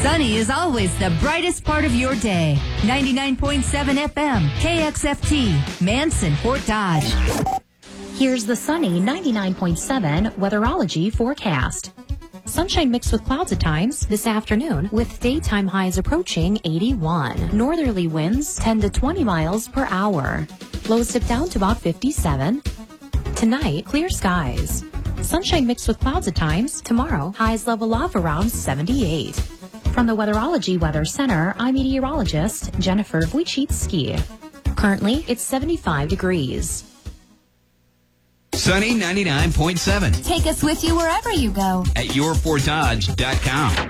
Sunny is always the brightest part of your day. 99.7 FM, KXFT, Manson, Fort Dodge. Here's the sunny 99.7 weatherology forecast. Sunshine mixed with clouds at times this afternoon, with daytime highs approaching 81. Northerly winds 10 to 20 miles per hour. Lows dip down to about 57. Tonight, clear skies. Sunshine mixed with clouds at times. Tomorrow, highs level off around 78. From the Weatherology Weather Center, I'm meteorologist Jennifer Wojcicki. Currently, it's 75 degrees. Sunny 99.7. Take us with you wherever you go at yourfortdodge.com.